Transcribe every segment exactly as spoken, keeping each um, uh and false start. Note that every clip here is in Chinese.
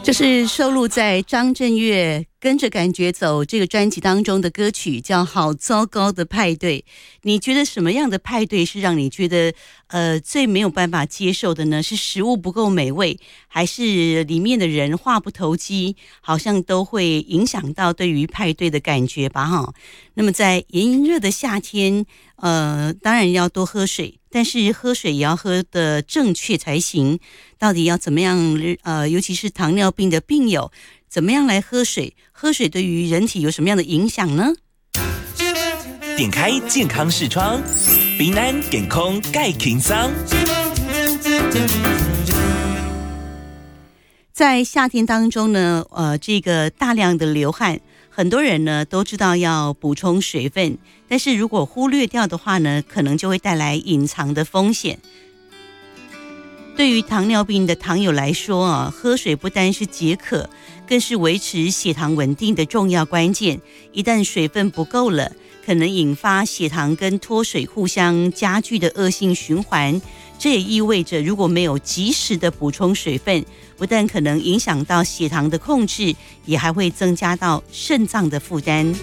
这是收录在张震岳《跟着感觉走》这个专辑当中的歌曲，叫《好糟糕的派对》。你觉得什么样的派对是让你觉得呃最没有办法接受的呢？是食物不够美味，还是里面的人话不投机，好像都会影响到对于派对的感觉吧？哈。那么在炎热的夏天，呃，当然要多喝水，但是喝水也要喝的正确才行。到底要怎么样？呃，尤其是糖尿病的病友，怎么样来喝水？喝水对于人体有什么样的影响呢？ 点开健康视窗，平安健康介轻松。 在夏天当中呢，呃，这个大量的流汗，很多人呢都知道要补充水分，但是如果忽略掉的话呢，可能就会带来隐藏的风险。对于糖尿病的糖友来说啊，喝水不单是解渴，更是维持血糖稳定的重要关键。一旦水分不够了，可能引发血糖跟脱水互相加剧的恶性循环。这也意味着，如果没有及时的补充水分，不但可能影响到血糖的控制，也还会增加到肾脏的负担。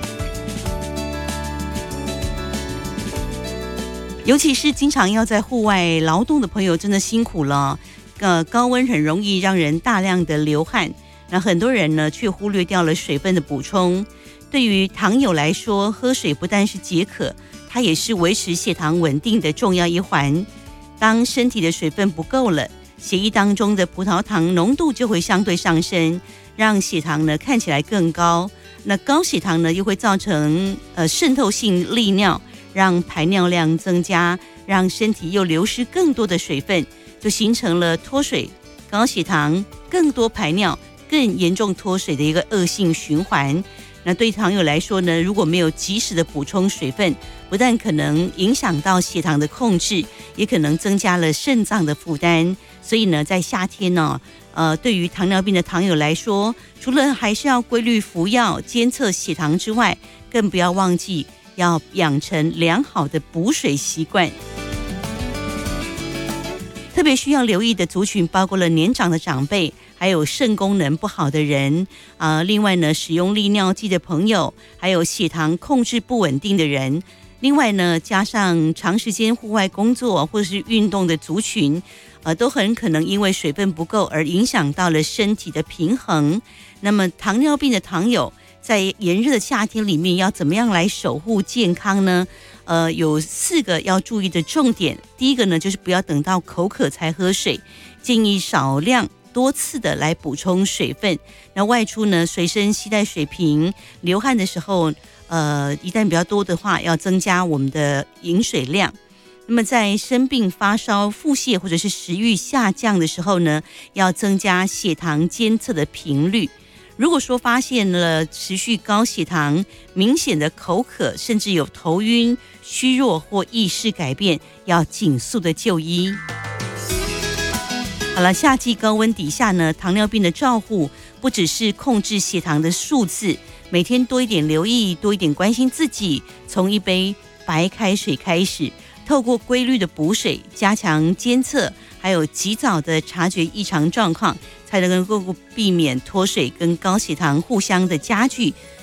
尤其是经常要在户外劳动的朋友，真的辛苦了。呃，高温很容易让人大量的流汗，那很多人呢却忽略掉了水分的补充。对于糖友来说，喝水不但是解渴，它也是维持血糖稳定的重要一环。当身体的水分不够了，血液当中的葡萄糖浓度就会相对上升，让血糖呢看起来更高。那高血糖呢又会造成呃渗透性利尿，让排尿量增加，让身体又流失更多的水分，就形成了脱水、高血糖、更多排尿、更严重脱水的一个恶性循环。那对糖友来说呢，如果没有及时的补充水分，不但可能影响到血糖的控制，也可能增加了肾脏的负担。所以呢，在夏天呢，呃，对于糖尿病的糖友来说，除了还是要规律服药、监测血糖之外，更不要忘记要养成良好的补水习惯。特别需要留意的族群包括了年长的长辈，还有肾功能不好的人啊、呃，另外呢，使用利尿剂的朋友，还有血糖控制不稳定的人。另外呢，加上长时间户外工作或者是运动的族群，呃，都很可能因为水分不够而影响到了身体的平衡。那么糖尿病的糖友在炎热的夏天里面要怎么样来守护健康呢？呃，有四个要注意的重点。第一个呢，就是不要等到口渴才喝水，建议少量多次的来补充水分。那外出呢，随身携带水瓶，流汗的时候，呃，一旦比较多的话，要增加我们的饮水量。那么在生病、发烧、腹泻或者是食欲下降的时候呢，要增加血糖监测的频率。如果说发现了持续高血糖、明显的口渴，甚至有头晕、虚弱或意识改变，要尽速的就医。好了，夏季高温底下呢，糖尿病的照护不只是控制血糖的数字，每天多一点留意，多一点关心自己，从一杯白开水开始，透过规律的补水，加强监测，还有及早的察觉异常状况，才能够避免脱水跟高血糖互相的加剧，